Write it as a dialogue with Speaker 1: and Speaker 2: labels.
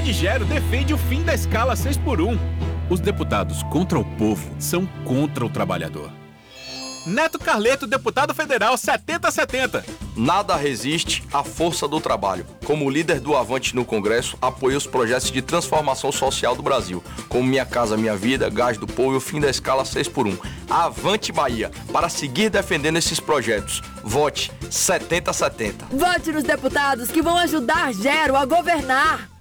Speaker 1: de Gero defende o fim da escala 6x1. Os deputados contra o povo são contra o trabalhador. Neto Carleto, deputado federal 7070.
Speaker 2: Nada resiste à força do trabalho. Como líder do Avante no Congresso, apoio os projetos de transformação social do Brasil, como Minha Casa Minha Vida, Gás do Povo e o fim da escala 6x1. Avante Bahia, para seguir defendendo esses projetos. Vote 7070.
Speaker 3: Vote nos deputados que vão ajudar Gero a governar.